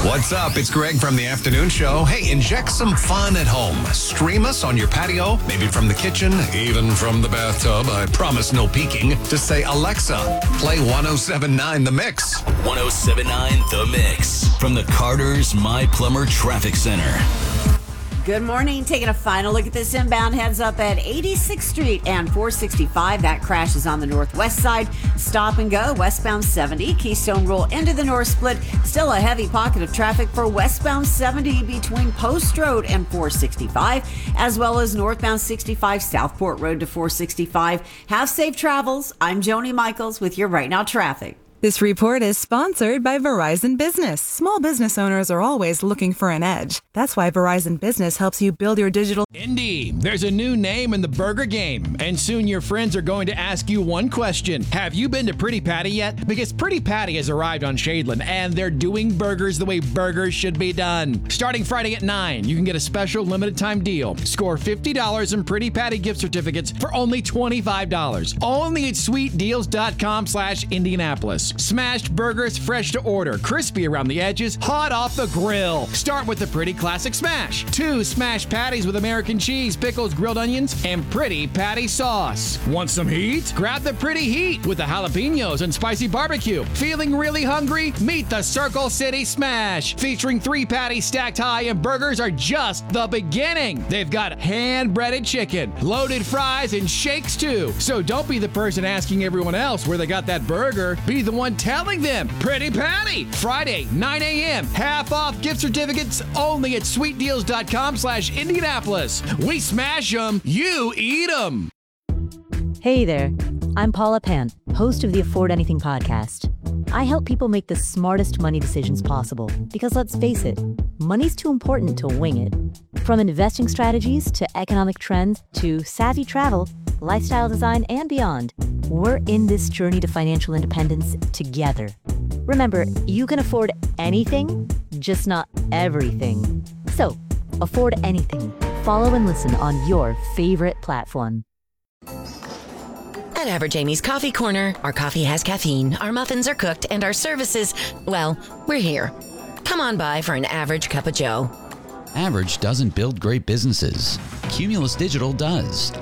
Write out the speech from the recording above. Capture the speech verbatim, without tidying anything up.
What's up? It's Greg from the Afternoon Show. Hey, inject some fun at home. Stream us on your patio, maybe from the kitchen, even from the bathtub. I promise no peeking. Just say, Alexa, play one oh seven point nine The Mix. one oh seven point nine The Mix from the Carter's My Plumber Traffic Center. Good morning. Taking a final look at this inbound heads up at eighty-sixth Street and four sixty-five. That crash is on the northwest side. Stop and go westbound seventy. Keystone roll into the north split. Still a heavy pocket of traffic for westbound seventy between Post Road and four sixty-five, as well as northbound sixty-five Southport Road to four sixty-five. Have safe travels. I'm Joni Michaels with your Right Now traffic. This report is sponsored by Verizon Business. Small business owners are always looking for an edge. That's why Verizon Business helps you build your digital... Indy, there's a new name in the burger game, and soon your friends are going to ask you one question. Have you been to Pretty Patty yet? Because Pretty Patty has arrived on Shadeland, and they're doing burgers the way burgers should be done. Starting Friday at nine, you can get a special limited time deal. Score fifty dollars in Pretty Patty gift certificates for only twenty-five dollars. Only at sweetdeals.com slash Indianapolis. Smashed burgers fresh to order, crispy around the edges, hot off the grill. Start with the Pretty Classic Smash. Two smashed patties with American cheese, pickles, grilled onions, and Pretty Patty sauce. Want some heat? Grab the Pretty Heat with the jalapenos and spicy barbecue. Feeling really hungry? Meet the Circle City Smash. Featuring three patties stacked high, and burgers are just the beginning. They've got hand-breaded chicken, loaded fries, and shakes too. So don't be the person asking everyone else where they got that burger. Be the one telling them. Pretty Patty. Friday, nine a.m. Half off gift certificates only at sweetdeals.com slash Indianapolis. We smash them. You eat them. Hey there. I'm Paula Pant, host of the Afford Anything podcast. I help people make the smartest money decisions possible because, let's face it, money's too important to wing it. From investing strategies to economic trends to savvy travel, lifestyle design, and beyond, we're in this journey to financial independence together. Remember, you can afford anything, just not everything. So, afford anything. Follow and listen on your favorite platform. At Average Amy's Coffee Corner, our coffee has caffeine, our muffins are cooked, and our services, well, we're here. Come on by for an average cup of joe. Average doesn't build great businesses. Cumulus Digital does.